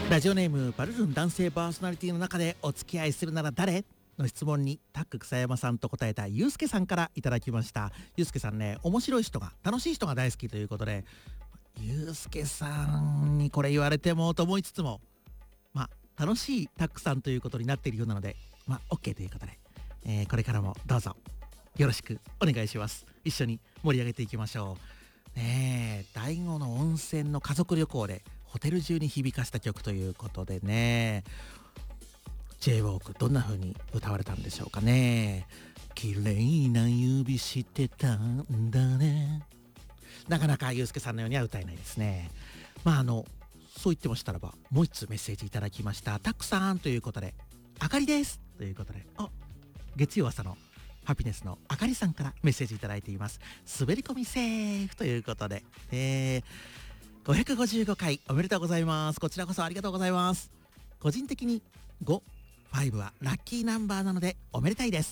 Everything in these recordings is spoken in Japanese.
ラジオネームバルルン男性パーソナリティの中でお付き合いするなら誰の質問にタック草山さんと答えたゆうすけさんからいただきました。ゆうすけさんね、面白い人が楽しい人が大好きということで、ゆうすけさんにこれ言われてもと思いつつも、楽しいタックさんということになっているようなので、OK ということで、これからもどうぞよろしくお願いします。一緒に盛り上げていきましょうね。第5の温泉の家族旅行でホテル中に響かした曲ということでね、 J ウォークどんな風に歌われたんでしょうかね。綺麗な指してたんだね。なかなかゆうすけさんのようには歌えないですね。そう言ってましたらば、もう一つメッセージいただきました。たくさんということで、あかりですということで、月曜朝のハピネスのあかりさんからメッセージいただいています。滑り込みセーフということで、555回おめでとうございます。こちらこそありがとうございます。個人的に5、5はラッキーナンバーなのでおめでたいです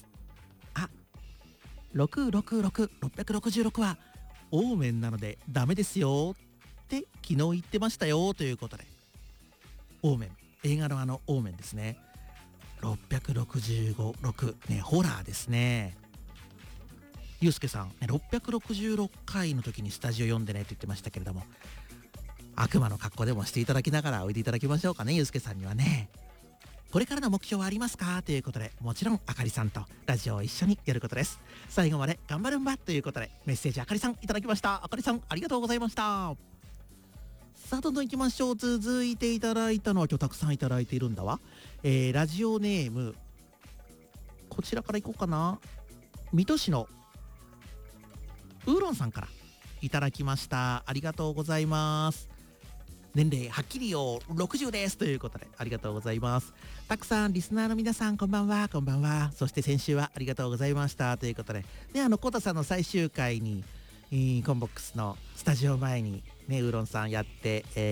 。666、666はオーメンなのでダメですよって昨日言ってましたよということで、オーメン、映画のオーメンですね。665、6ね、ホラーですね。ゆうすけさん、666回の時にスタジオ読んでねって言ってましたけれども、悪魔の格好でもしていただきながらおいでいただきましょうかね。ゆうすけさんにはね、これからの目標はありますかということで、もちろんあかりさんとラジオを一緒にやることです。最後まで頑張るんばということで、メッセージあかりさんいただきました。あかりさんありがとうございました。さあどんどん行きましょう。続いていただいたのは今日たくさんいただいているんだわ。ラジオネーム、こちらから行こうかな。水戸市のウーロンさんからいただきました。ありがとうございます。年齢はっきりよ60ですということで、ありがとうございます。たくさんリスナーの皆さんこんばんは、こんばんは。そして先週はありがとうございましたということでね、コタさんの最終回にコンボックスのスタジオ前にね、ウーロンさんやって、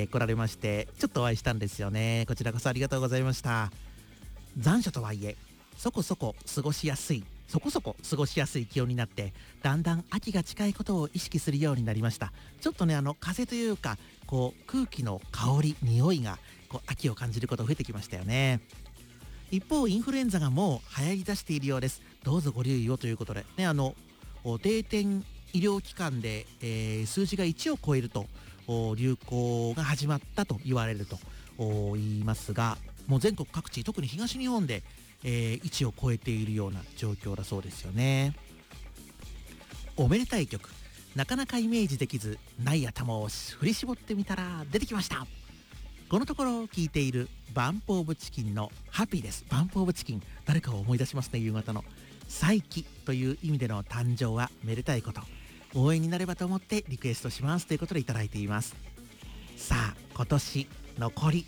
来られまして、ちょっとお会いしたんですよね。こちらこそありがとうございました。残暑とはいえそこそこ過ごしやすい気温になって、だんだん秋が近いことを意識するようになりました。ちょっとね、風というか空気の香り匂いが秋を感じること増えてきましたよね。一方インフルエンザがもう流行り出しているようです。どうぞご留意をということでね、定点医療機関で、数字が1を超えると流行が始まったと言われると言いますが、もう全国各地、特に東日本で、1を超えているような状況だそうですよね。おめでたい曲、なかなかイメージできずない頭を振り絞ってみたら出てきました。このところ聴いているバンプオブチキンのハッピーです。バンプオブチキン、誰かを思い出しますね。夕方の再起という意味での誕生はめでたいこと、応援になればと思ってリクエストしますということでいただいています。さあ今年も残り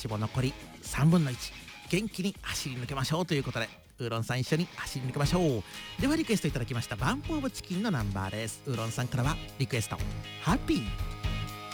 3分の1、元気に走り抜けましょうということで、ウーロンさん一緒に走り抜けましょう。ではリクエストいただきましたバンプオブチキンのナンバーです。ウーロンさんからはリクエストハッピー。